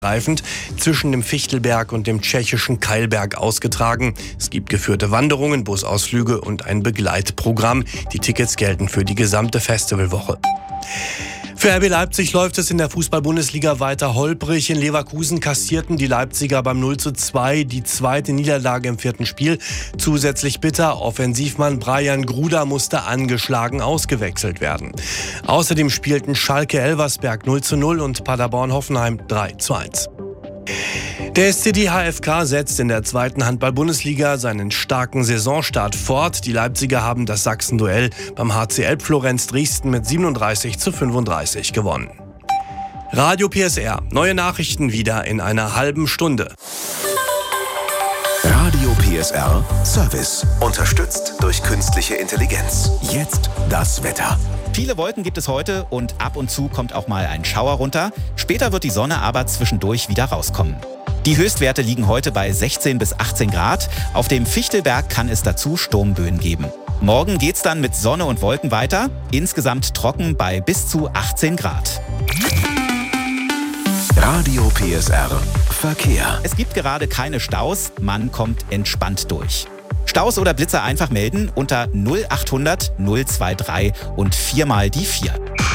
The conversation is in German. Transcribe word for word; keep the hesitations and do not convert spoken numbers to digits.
Greifend zwischen dem Fichtelberg und dem tschechischen Keilberg ausgetragen. Es gibt geführte Wanderungen, Busausflüge und ein Begleitprogramm. Die Tickets gelten für die gesamte Festivalwoche. Für R B Leipzig läuft es in der Fußball-Bundesliga weiter holprig. In Leverkusen kassierten die Leipziger beim null zu zwei die zweite Niederlage im vierten Spiel. Zusätzlich bitter, Offensivmann Brian Gruda musste angeschlagen ausgewechselt werden. Außerdem spielten Schalke-Elversberg null zu null und Paderborn-Hoffenheim drei zu eins. Der S C D H F K setzt in der zweiten Handball-Bundesliga seinen starken Saisonstart fort. Die Leipziger haben das Sachsen-Duell beim H C Elbflorenz Dresden mit siebenunddreißig zu fünfunddreißig gewonnen. Radio P S R. Neue Nachrichten wieder in einer halben Stunde. Radio P S R Service. Unterstützt durch künstliche Intelligenz. Jetzt das Wetter. Viele Wolken gibt es heute und ab und zu kommt auch mal ein Schauer runter. Später wird die Sonne aber zwischendurch wieder rauskommen. Die Höchstwerte liegen heute bei sechzehn bis achtzehn Grad. Auf dem Fichtelberg kann es dazu Sturmböen geben. Morgen geht's dann mit Sonne und Wolken weiter. Insgesamt trocken bei bis zu achtzehn Grad. Radio P S R Verkehr. Es gibt gerade keine Staus, man kommt entspannt durch. Staus oder Blitzer einfach melden unter null achthundert null drei drei und viermal die vier.